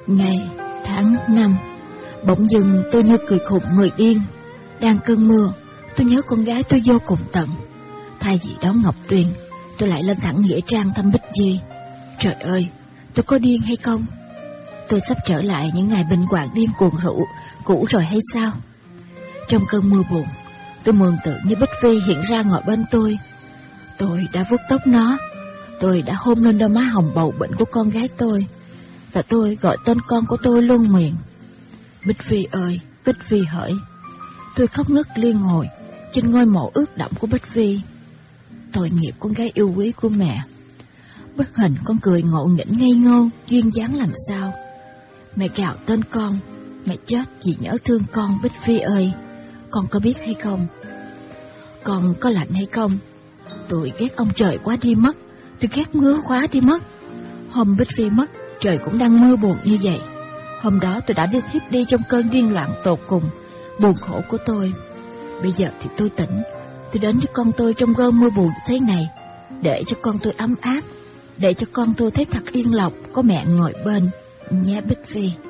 Ngày tháng năm, bỗng dưng tôi như cười khùng người điên. Đang cơn mưa, tôi nhớ con gái tôi vô cùng tận. Thay vì đón Ngọc Tuyền, tôi lại lên thẳng nghĩa trang thăm Bích Di. Trời ơi, tôi có điên hay không? Tôi sắp trở lại những ngày bệnh hoạn điên cuồng rượu cũ rồi hay sao? Trong cơn mưa buồn, tôi mường tượng như Bích Phi hiện ra ngồi bên tôi. Tôi đã vuốt tóc nó, tôi đã hôn lên đôi má hồng bầu bỉnh của con gái tôi, và tôi gọi tên con của tôi luôn miệng. Bích Phi ơi, Bích Phi hỡi. Tôi khóc ngất liên hồi trên ngôi mộ ướt đẫm của Bích Phi. Tội nghiệp con gái yêu quý của mẹ. Bức hình con cười ngộ nghĩnh ngây ngô, duyên dáng làm sao. Mẹ gào tên con, mẹ chết vì nhớ thương con. Bích Phi ơi, con có biết hay không? Con có lạnh hay không? Tôi ghét ông trời quá đi mất, tôi ghét mưa quá đi mất. Hôm Bích Phi mất, trời cũng đang mưa buồn như vậy. Hôm đó tôi đã thiếp đi trong cơn điên loạn tột cùng, buồn khổ của tôi. Bây giờ thì tôi tỉnh, tôi đến với con tôi trong cơn mưa buồn thế này, để cho con tôi ấm áp, để cho con tôi thấy thật yên lòng có mẹ ngồi bên. Nhé Bích Phi.